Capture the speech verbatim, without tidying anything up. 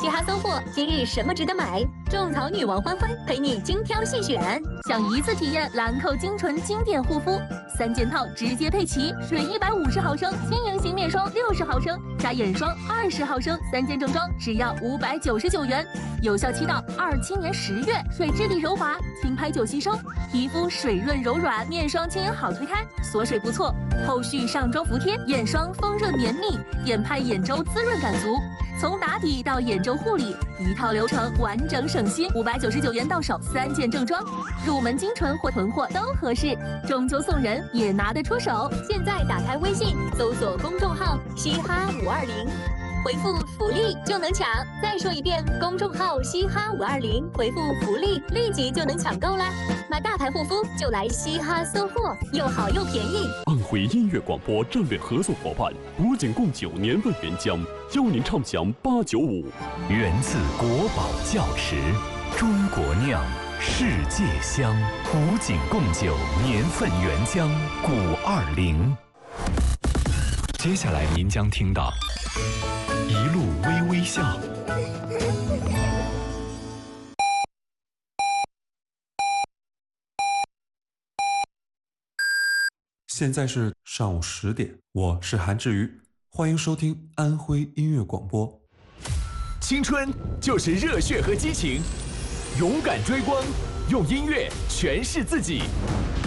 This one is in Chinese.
嘻哈搜货，今日什么值得买？种草女王欢欢陪你精挑细选。 想一次体验兰蔻精纯经典护肤三件套，直接配齐：水一百五十毫升，轻盈型面霜六十毫升，加眼霜二十毫升，三件正装只要五百九十九元，有效期到二七年十月。水质地柔滑，轻拍就吸收，皮肤水润柔软，面霜轻盈好推开，锁水不错。后续上妆服帖，眼霜丰润绵密，眼拍眼周滋润感足。从打底到眼周护理，一套流程完整省心，五百九十九元到手，三件正装，入门精纯或囤货都合适，中秋送人也拿得出手。 现在打开微信，搜索公众号“嘻哈五二零”，回复福利就能抢。再说一遍，公众号“嘻哈五二零”，回复福利，立即就能抢购啦！买大牌护肤就来嘻哈搜货，又好又便宜。 安徽音乐广播战略合作伙伴古井贡酒年份原浆，邀您畅享八九五。 源自国宝窖池，中国酿，世界香。古井贡酒年份原浆古二零。接下来您将听到一路微微笑。 现在是上午十点，我是韩志瑜，欢迎收听安徽音乐广播。 青春就是热血和激情，勇敢追光，用音乐诠释自己。